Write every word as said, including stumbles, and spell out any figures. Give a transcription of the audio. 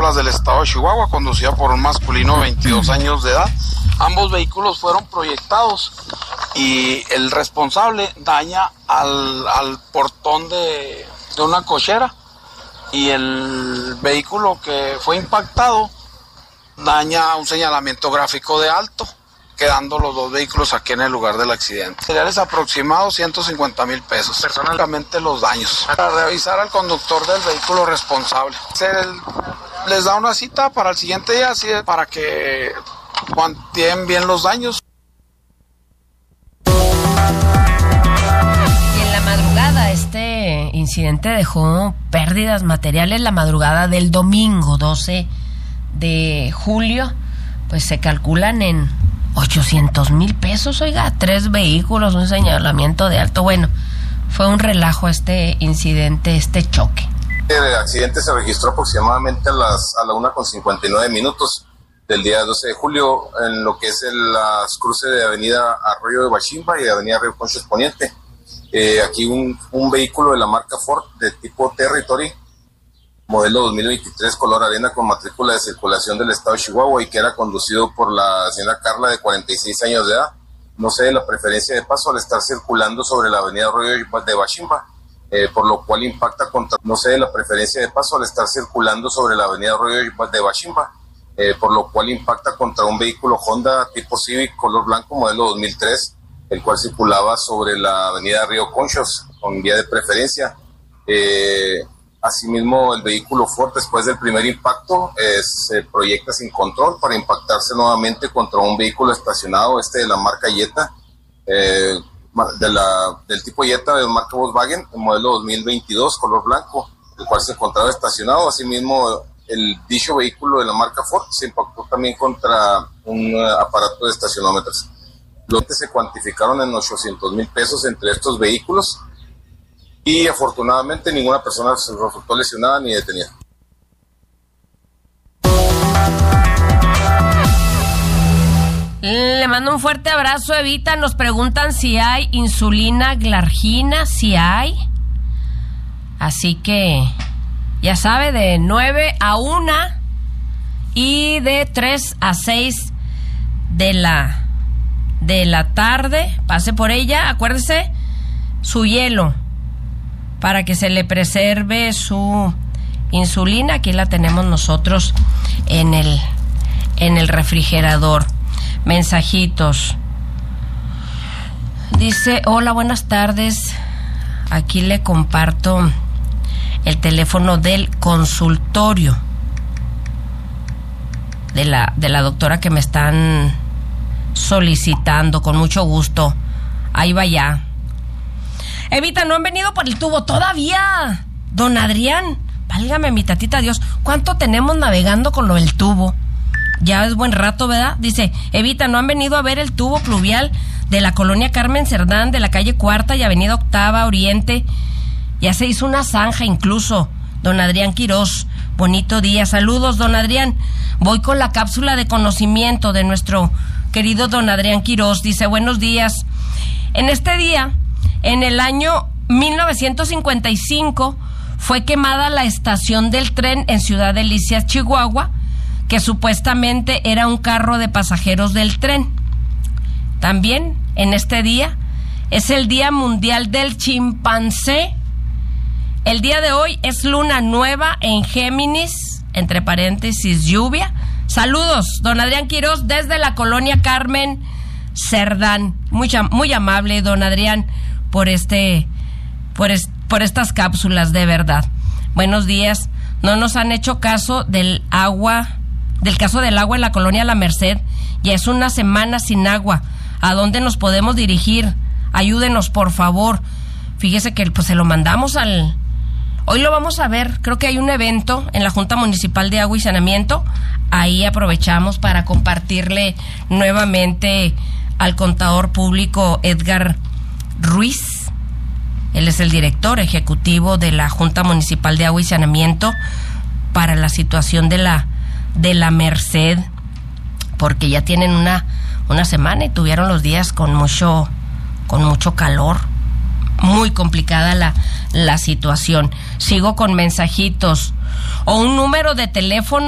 Marítimas del estado de Chihuahua, conducida por un masculino de veintidós años de edad. Ambos vehículos fueron proyectados y el responsable daña al, al portón de, de una cochera, y el vehículo que fue impactado daña un señalamiento gráfico de alto, quedando los dos vehículos aquí en el lugar del accidente. Materiales aproximados ciento cincuenta mil pesos. Personalmente los daños. Para revisar al conductor del vehículo responsable. Se les da una cita para el siguiente día, así para que cuantíen bien los daños. Y en la madrugada este incidente dejó pérdidas materiales. La madrugada del domingo doce de julio, pues se calculan en ochocientos mil pesos, oiga, tres vehículos, un señalamiento de alto. Bueno, fue un relajo este incidente, este choque. El accidente se registró aproximadamente a las a la una con cincuenta y nueve minutos del día doce de julio en lo que es el las cruces de avenida Arroyo de Bachimba y avenida Río Conchos Poniente. Eh, aquí un, un vehículo de la marca Ford de tipo Territory, modelo dos mil veintitrés, color arena, con matrícula de circulación del estado de Chihuahua y que era conducido por la señora Carla, de cuarenta y seis años de edad. No cede la preferencia de paso al estar circulando sobre la avenida Arroyo de Bachimba, eh, por lo cual impacta contra... No cede la preferencia de paso al estar circulando sobre la avenida Arroyo de Bachimba, eh, por lo cual impacta contra un vehículo Honda tipo Civic, color blanco, modelo dos mil tres, el cual circulaba sobre la avenida Río Conchos con vía de preferencia. Eh... Asimismo, el vehículo Ford, después del primer impacto, eh, se proyecta sin control para impactarse nuevamente contra un vehículo estacionado, este de la marca Jetta, eh, de la, del tipo Jetta de marca Volkswagen, el modelo dos mil veintidós, color blanco, el cual se encontraba estacionado. Asimismo, el dicho vehículo de la marca Ford se impactó también contra un uh, aparato de estacionómetros. Los que se cuantificaron en ochocientos mil pesos entre estos vehículos, y afortunadamente ninguna persona se resultó lesionada ni detenida. Le mando un fuerte abrazo, Evita. Nos preguntan si hay insulina glargina. Si hay. Así que ya sabe, de nueve a una y de tres a seis de la de la tarde, pase por ella. Acuérdese, su hielo, para que se le preserve su insulina. Aquí la tenemos nosotros en el, en el refrigerador. Mensajitos. Dice, hola, buenas tardes. Aquí le comparto el teléfono del consultorio de la, de la doctora que me están solicitando. Con mucho gusto. Ahí va ya. Evita, no han venido por el tubo todavía. Don Adrián, válgame mi tatita Dios, ¿cuánto tenemos navegando con lo del tubo? Ya es buen rato, ¿verdad? Dice, Evita, no han venido a ver el tubo pluvial de la colonia Carmen Cerdán, de la calle Cuarta y avenida Octava Oriente. Ya se hizo una zanja incluso. Don Adrián Quirós, bonito día. Saludos, don Adrián. Voy con la cápsula de conocimiento de nuestro querido don Adrián Quirós. Dice, buenos días. En este día, en el año mil novecientos cincuenta y cinco, fue quemada la estación del tren en Ciudad Delicias, Chihuahua, que supuestamente era un carro de pasajeros del tren. También en este día es el Día Mundial del Chimpancé. El día de hoy es luna nueva en Géminis, entre paréntesis lluvia. Saludos, don Adrián Quirós, desde la colonia Carmen Cerdán. Muy, muy amable, don Adrián, por este, por, es, por estas cápsulas, de verdad. Buenos días. No nos han hecho caso del agua, del caso del agua en la colonia La Merced. Ya es una semana sin agua. ¿A dónde nos podemos dirigir? Ayúdenos, por favor. Fíjese que pues se lo mandamos al... Hoy lo vamos a ver. Creo que hay un evento en la Junta Municipal de Agua y Saneamiento. Ahí aprovechamos para compartirle nuevamente al contador público Edgar Ruiz. Él es el director ejecutivo de la Junta Municipal de Agua y Saneamiento para la situación de la de la Merced, porque ya tienen una una semana y tuvieron los días con mucho con mucho calor. Muy complicada la la situación. Sigo con mensajitos o un número de teléfono